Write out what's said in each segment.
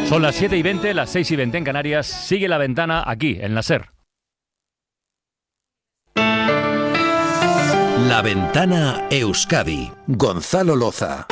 Son las 7:20, las 6:20 en Canarias. Sigue La Ventana aquí, en la SER. La Ventana Euskadi. Gonzalo Loza.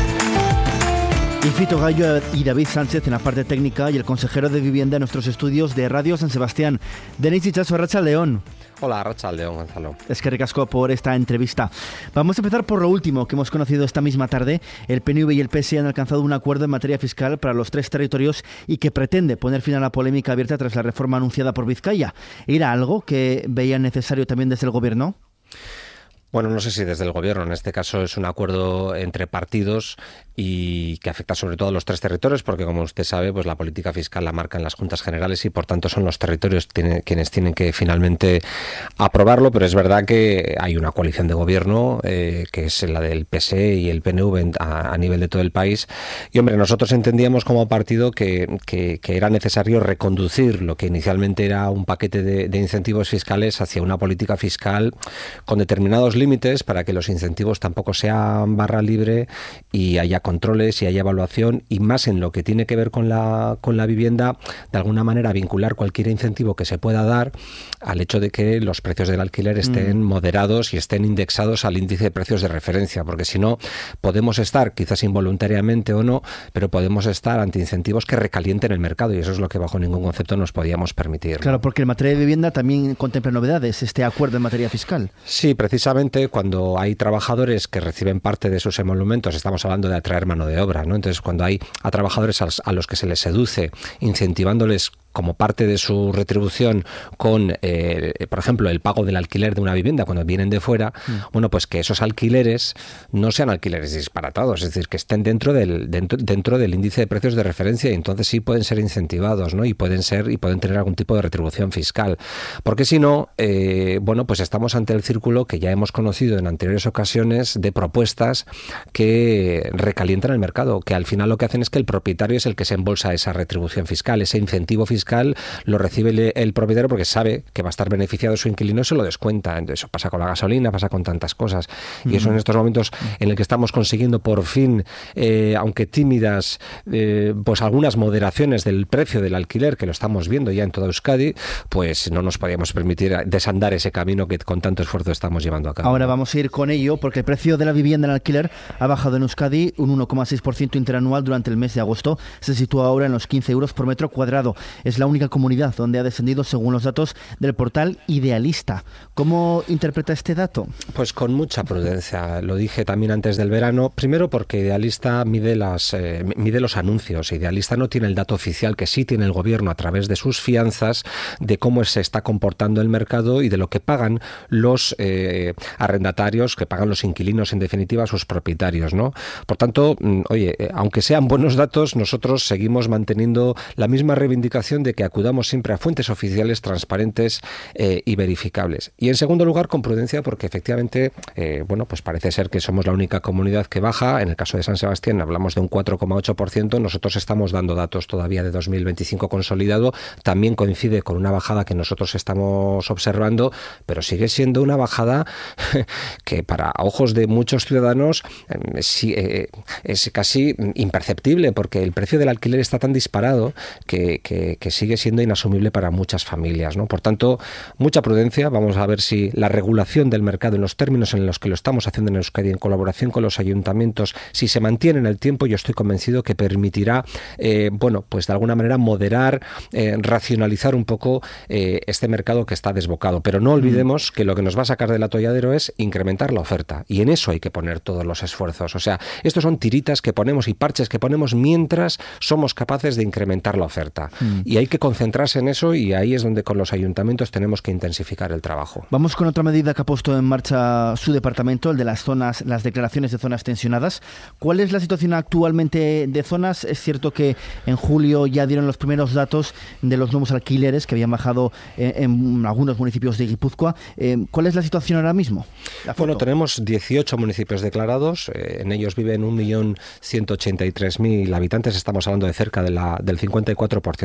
Y Fito Gallo y David Sánchez en la parte técnica y el consejero de Vivienda en nuestros estudios de Radio San Sebastián. Denis Itxaso, Arratsaldeon. Hola, Arratsaldeon, Gonzalo. Eskerrik asko por esta entrevista. Vamos a empezar por lo último que hemos conocido esta misma tarde. El PNV y el PSE han alcanzado un acuerdo en materia fiscal para los 3 territorios y que pretende poner fin a la polémica abierta tras la reforma anunciada por Vizcaya. ¿Era algo que veían necesario también desde el Gobierno? Bueno, no sé si desde el Gobierno. En este caso es un acuerdo entre partidos y que afecta sobre todo a los 3 territorios, porque como usted sabe, pues la política fiscal la marcan las Juntas Generales y por tanto son los territorios quienes tienen que finalmente aprobarlo, pero es verdad que hay una coalición de gobierno que es la del PSE y el PNV a nivel de todo el país. Y hombre, nosotros entendíamos como partido que era necesario reconducir lo que inicialmente era un paquete de incentivos fiscales hacia una política fiscal con determinados límites para que los incentivos tampoco sean barra libre y haya controles y haya evaluación, y más en lo que tiene que ver con la vivienda, de alguna manera vincular cualquier incentivo que se pueda dar al hecho de que los precios del alquiler estén moderados y estén indexados al índice de precios de referencia, porque si no podemos estar, quizás involuntariamente o no, pero podemos estar ante incentivos que recalienten el mercado, y eso es lo que bajo ningún concepto nos podíamos permitir. Claro, porque en materia de vivienda también contempla novedades este acuerdo en materia fiscal. Sí, precisamente cuando hay trabajadores que reciben parte de sus emolumentos, estamos hablando de atraer mano de obra, ¿no? Entonces, cuando hay a trabajadores a los que se les seduce, incentivándoles como parte de su retribución con, por ejemplo, el pago del alquiler de una vivienda cuando vienen de fuera, bueno, pues que esos alquileres no sean alquileres disparatados, es decir, que estén dentro del índice de precios de referencia, y entonces sí pueden ser incentivados, ¿no? Y pueden tener algún tipo de retribución fiscal. Porque si no, bueno, pues estamos ante el círculo que ya hemos conocido en anteriores ocasiones de propuestas que recalientan el mercado, que al final lo que hacen es que el propietario es el que se embolsa esa retribución fiscal, ese incentivo fiscal lo recibe el propietario porque sabe que va a estar beneficiado su inquilino y se lo descuenta. Entonces, eso pasa con la gasolina, pasa con tantas cosas. Y eso en estos momentos en el que estamos consiguiendo por fin, aunque tímidas, pues algunas moderaciones del precio del alquiler, que lo estamos viendo ya en toda Euskadi, pues no nos podíamos permitir desandar ese camino que con tanto esfuerzo estamos llevando a cabo. Ahora vamos a ir con ello, porque el precio de la vivienda en alquiler ha bajado en Euskadi un 1,6% interanual durante el mes de agosto. Se sitúa ahora en los 15 euros por metro cuadrado. Es la única comunidad donde ha descendido según los datos del portal Idealista. ¿Cómo interpreta este dato? Pues con mucha prudencia. Lo dije también antes del verano. Primero porque Idealista mide los anuncios. Idealista no tiene el dato oficial que sí tiene el gobierno a través de sus fianzas de cómo se está comportando el mercado y de lo que pagan los arrendatarios, que pagan los inquilinos, en definitiva, sus propietarios, ¿no? Por tanto, oye, aunque sean buenos datos, nosotros seguimos manteniendo la misma reivindicación de que acudamos siempre a fuentes oficiales, transparentes y verificables. Y en segundo lugar, con prudencia, porque efectivamente, bueno, pues parece ser que somos la única comunidad que baja. En el caso de San Sebastián hablamos de un 4,8%. Nosotros estamos dando datos todavía de 2025 consolidado. También coincide con una bajada que nosotros estamos observando, pero sigue siendo una bajada que para ojos de muchos ciudadanos es casi imperceptible, porque el precio del alquiler está tan disparado que sigue siendo inasumible para muchas familias, ¿no? Por tanto, mucha prudencia. Vamos a ver si la regulación del mercado en los términos en los que lo estamos haciendo en Euskadi, en colaboración con los ayuntamientos, si se mantiene en el tiempo, yo estoy convencido que permitirá, bueno, pues de alguna manera moderar, racionalizar un poco este mercado que está desbocado. Pero no olvidemos que lo que nos va a sacar del atolladero es incrementar la oferta, y en eso hay que poner todos los esfuerzos. O sea, estos son tiritas que ponemos y parches que ponemos mientras somos capaces de incrementar la oferta. Y hay que concentrarse en eso, y ahí es donde con los ayuntamientos tenemos que intensificar el trabajo. Vamos con otra medida que ha puesto en marcha su departamento, el de las declaraciones de zonas tensionadas. ¿Cuál es la situación actualmente de zonas? Es cierto que en julio ya dieron los primeros datos de los nuevos alquileres que habían bajado en algunos municipios de Guipúzcoa. ¿Cuál es la situación ahora mismo? Bueno, tenemos 18 municipios declarados, en ellos viven 1.183.000 habitantes, estamos hablando de cerca del 54% de la población.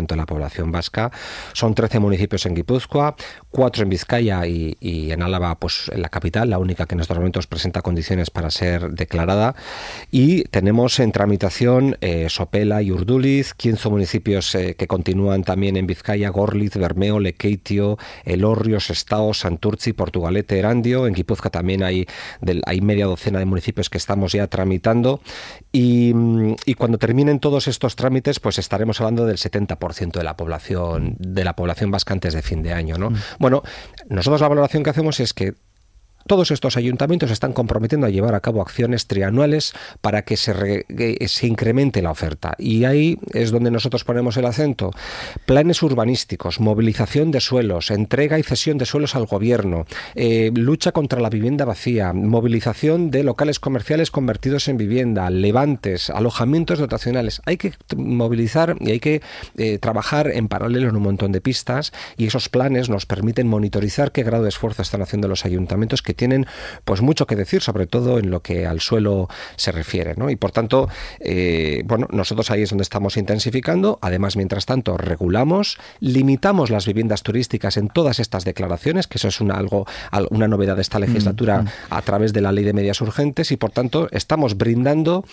población vasca. Son 13 municipios en Guipúzcoa, 4 en Vizcaya y en Álava, pues en la capital, la única que en estos momentos presenta condiciones para ser declarada. Y tenemos en tramitación Sopela y Urduliz, 15 municipios que continúan también en Vizcaya: Gorliz, Bermeo, Lekeitio, Elorrio, Sestao, Santurtzi, Portugalete, Erandio. En Guipúzcoa también hay media docena de municipios que estamos ya tramitando, y cuando terminen todos estos trámites, pues estaremos hablando del 70% de la población vasca antes de fin de año, ¿no? Bueno, nosotros la valoración que hacemos es que todos estos ayuntamientos están comprometiendo a llevar a cabo acciones trianuales para que se incremente la oferta. Y ahí es donde nosotros ponemos el acento. Planes urbanísticos, movilización de suelos, entrega y cesión de suelos al gobierno, lucha contra la vivienda vacía, movilización de locales comerciales convertidos en vivienda, levantes, alojamientos dotacionales. Hay que movilizar y hay que trabajar en paralelo en un montón de pistas, y esos planes nos permiten monitorizar qué grado de esfuerzo están haciendo los ayuntamientos, que tienen pues mucho que decir, sobre todo en lo que al suelo se refiere, ¿no? Y por tanto, bueno, nosotros ahí es donde estamos intensificando. Además, mientras tanto, regulamos, limitamos las viviendas turísticas en todas estas declaraciones, que eso es una novedad de esta legislatura a través de la Ley de Medidas Urgentes, y por tanto estamos brindando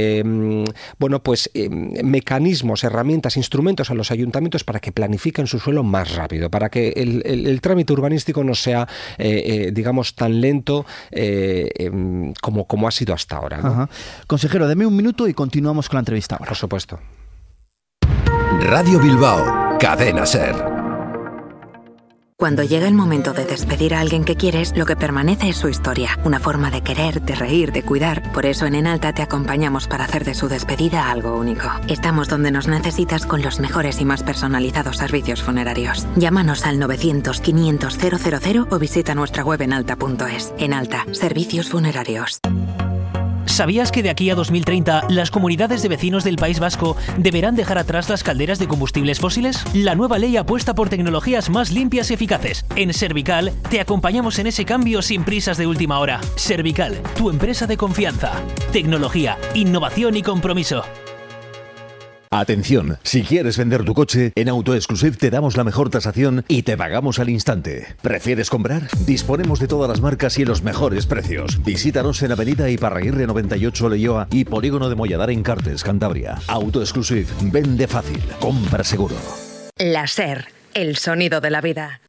mecanismos, herramientas, instrumentos a los ayuntamientos para que planifiquen su suelo más rápido, para que el trámite urbanístico no sea digamos tan lento como ha sido hasta ahora, ¿no? Ajá. Consejero, deme un minuto y continuamos con la entrevista ahora. Por supuesto. Radio Bilbao, Cadena SER. Cuando llega el momento de despedir a alguien que quieres, lo que permanece es su historia. Una forma de querer, de reír, de cuidar. Por eso en Enalta te acompañamos para hacer de su despedida algo único. Estamos donde nos necesitas con los mejores y más personalizados servicios funerarios. Llámanos al 900-500-000 o visita nuestra web enalta.es. Enalta, servicios funerarios. ¿Sabías que de aquí a 2030 las comunidades de vecinos del País Vasco deberán dejar atrás las calderas de combustibles fósiles? La nueva ley apuesta por tecnologías más limpias y eficaces. En Servical te acompañamos en ese cambio sin prisas de última hora. Servical, tu empresa de confianza. Tecnología, innovación y compromiso. Atención, si quieres vender tu coche, en AutoExclusive te damos la mejor tasación y te pagamos al instante. ¿Prefieres comprar? Disponemos de todas las marcas y los mejores precios. Visítanos en Avenida Iparraguirre 98 Leioa y Polígono de Molladar en Cartes, Cantabria. AutoExclusive, vende fácil, compra seguro. La SER, el sonido de la vida.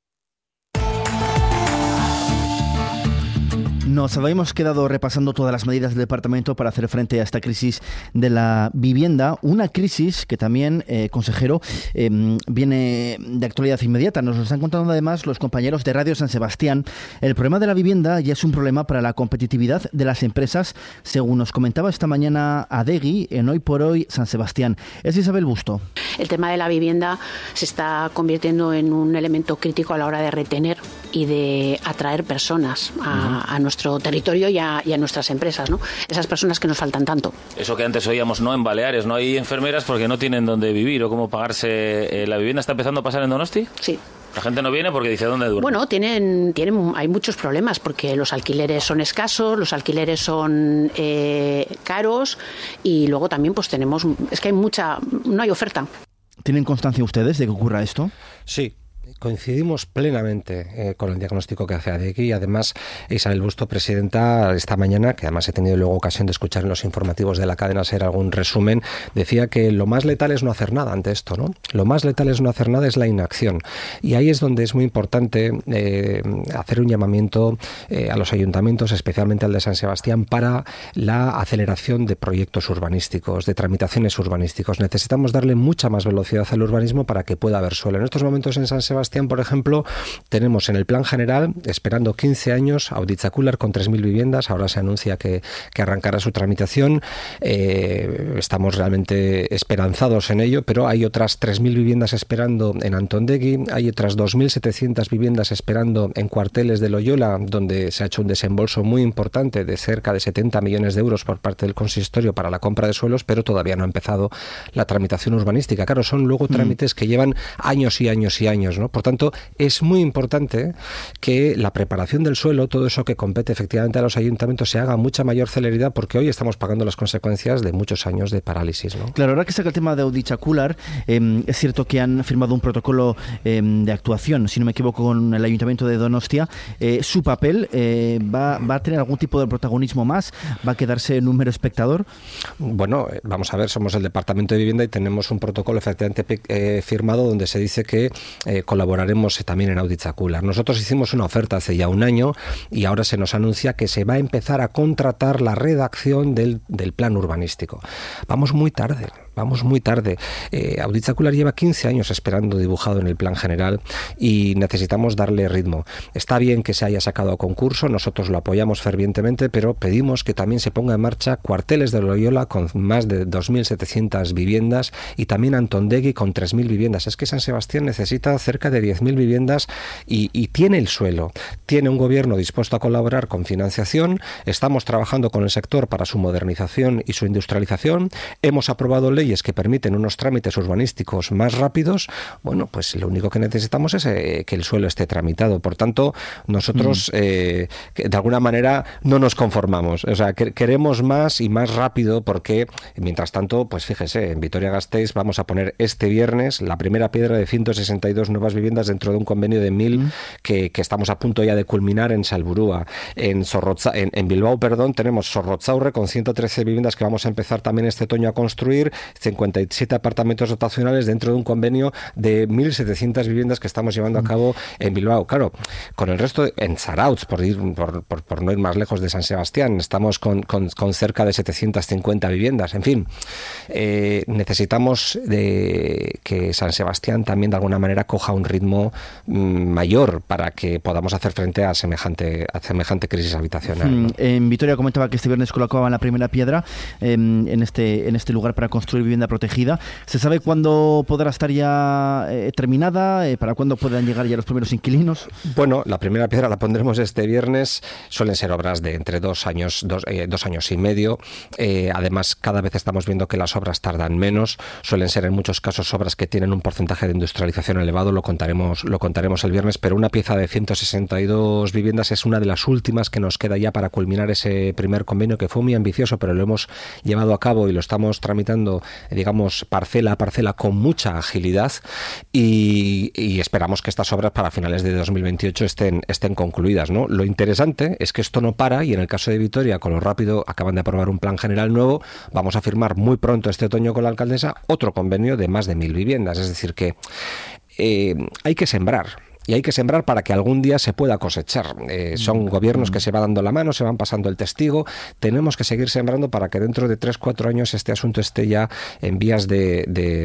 Nos habíamos quedado repasando todas las medidas del departamento para hacer frente a esta crisis de la vivienda, una crisis que también, consejero, viene de actualidad inmediata. Nos lo están contando además los compañeros de Radio San Sebastián. El problema de la vivienda ya es un problema para la competitividad de las empresas, según nos comentaba esta mañana Adegi en Hoy por Hoy San Sebastián. Es Isabel Busto. El tema de la vivienda se está convirtiendo en un elemento crítico a la hora de retener y de atraer personas a nuestro territorio y a nuestras empresas, ¿no? Esas personas que nos faltan tanto. Eso que antes oíamos, ¿no? En Baleares no hay enfermeras porque no tienen dónde vivir o cómo pagarse la vivienda. ¿Está empezando a pasar en Donosti? Sí. La gente no viene porque dice ¿dónde duerme? Bueno, hay muchos problemas porque los alquileres son escasos, los alquileres son caros y luego también pues es que no hay oferta. ¿Tienen constancia ustedes de que ocurra esto? Sí. Coincidimos plenamente con el diagnóstico que hace Adegi, y además Isabel Busto, presidenta, esta mañana, que además he tenido luego ocasión de escuchar en los informativos de la cadena SER algún resumen, decía que lo más letal es no hacer nada ante esto, ¿no? Lo más letal es no hacer nada, es la inacción. Y ahí es donde es muy importante hacer un llamamiento a los ayuntamientos, especialmente al de San Sebastián, para la aceleración de proyectos urbanísticos, de tramitaciones urbanísticos. Necesitamos darle mucha más velocidad al urbanismo para que pueda haber suelo. En estos momentos en San Sebastián, por ejemplo, tenemos en el plan general, esperando 15 años, Auditzacular con 3.000 viviendas. Ahora se anuncia que arrancará su tramitación. Estamos realmente esperanzados en ello, pero hay otras 3.000 viviendas esperando en Antondegui, hay otras 2.700 viviendas esperando en Cuarteles de Loyola, donde se ha hecho un desembolso muy importante de cerca de 70 millones de euros por parte del consistorio para la compra de suelos, pero todavía no ha empezado la tramitación urbanística. Claro, son luego trámites que llevan años y años y años, ¿no? Por Por tanto, es muy importante que la preparación del suelo, todo eso que compete efectivamente a los ayuntamientos, se haga a mucha mayor celeridad, porque hoy estamos pagando las consecuencias de muchos años de parálisis, ¿no? Claro, ahora que saca el tema de Auditxacular, es cierto que han firmado un protocolo de actuación, si no me equivoco, con el Ayuntamiento de Donostia. ¿Su papel va a tener algún tipo de protagonismo más? ¿Va a quedarse en un mero espectador? Bueno, vamos a ver, somos el Departamento de Vivienda y tenemos un protocolo efectivamente firmado donde se dice que colaboraremos también en Auditxacular. Nosotros hicimos una oferta hace ya un año y ahora se nos anuncia que se va a empezar a contratar la redacción del plan urbanístico. Vamos muy tarde. Auditxacular lleva 15 años esperando dibujado en el plan general y necesitamos darle ritmo. Está bien que se haya sacado a concurso, nosotros lo apoyamos fervientemente, pero pedimos que también se ponga en marcha Cuarteles de Loyola con más de 2.700 viviendas y también Antondegui con 3.000 viviendas. Es que San Sebastián necesita cerca de 10.000 viviendas y tiene el suelo. Tiene un gobierno dispuesto a colaborar con financiación. Estamos trabajando con el sector para su modernización y su industrialización. Hemos aprobado leyes que permiten unos trámites urbanísticos más rápidos. Bueno, pues lo único que necesitamos es que el suelo esté tramitado. Por tanto, nosotros de alguna manera no nos conformamos. O sea, queremos más y más rápido, porque mientras tanto, pues fíjese, en Vitoria-Gasteiz vamos a poner este viernes la primera piedra de 162 nuevas viviendas dentro de un convenio de 1.000 que estamos a punto ya de culminar en Salburúa. En Bilbao, tenemos Sorrotzaurre con 113 viviendas que vamos a empezar también este otoño a construir, 57 apartamentos dotacionales dentro de un convenio de 1.700 viviendas que estamos llevando a cabo en Bilbao. Claro, con el resto, en Zarautz, por no ir más lejos de San Sebastián, estamos con cerca de 750 viviendas. En fin, necesitamos que San Sebastián también de alguna manera coja un ritmo mayor para que podamos hacer frente a semejante crisis habitacional, ¿no? En Vitoria comentaba que este viernes colocaban la primera piedra en este lugar para construir vivienda protegida. ¿Se sabe cuándo podrá estar ya terminada? ¿Para cuándo puedan llegar ya los primeros inquilinos? Bueno, la primera piedra la pondremos este viernes. Suelen ser obras de entre 2 años y medio. Además, cada vez estamos viendo que las obras tardan menos. Suelen ser en muchos casos obras que tienen un porcentaje de industrialización elevado. Lo contaremos el viernes, pero una pieza de 162 viviendas es una de las últimas que nos queda ya para culminar ese primer convenio, que fue muy ambicioso, pero lo hemos llevado a cabo y lo estamos tramitando, digamos, parcela a parcela con mucha agilidad y esperamos que estas obras para finales de 2028 estén concluidas, ¿no? Lo interesante es que esto no para y en el caso de Vitoria, con lo rápido, acaban de aprobar un plan general nuevo. Vamos a firmar muy pronto este otoño con la alcaldesa otro convenio de más de 1.000 viviendas. Es decir que hay que sembrar. Y hay que sembrar para que algún día se pueda cosechar. Son gobiernos que se van dando la mano, se van pasando el testigo. Tenemos que seguir sembrando para que dentro de 3-4 años este asunto esté ya en vías de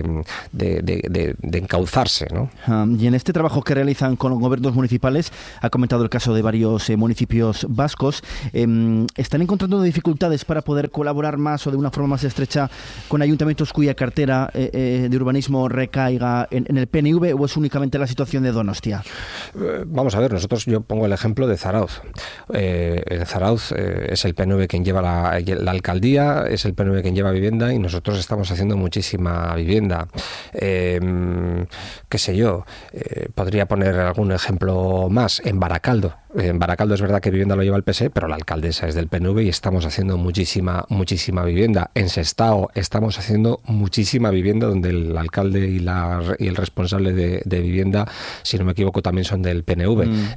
encauzarse, ¿no? Y en este trabajo que realizan con los gobiernos municipales, ha comentado el caso de varios municipios vascos, ¿están encontrando dificultades para poder colaborar más o de una forma más estrecha con ayuntamientos cuya cartera de urbanismo recaiga en el PNV, o es únicamente la situación de Donostia? Vamos a ver, yo pongo el ejemplo de Zarautz. Zarautz es el PNV quien lleva la alcaldía, es el PNV quien lleva vivienda y nosotros estamos haciendo muchísima vivienda. Qué sé yo, podría poner algún ejemplo más. En Baracaldo es verdad que vivienda lo lleva el PSE, pero la alcaldesa es del PNV y estamos haciendo muchísima vivienda. En Sestao estamos haciendo muchísima vivienda, donde el alcalde y el responsable de vivienda, si no me equivoco, también son del PNV.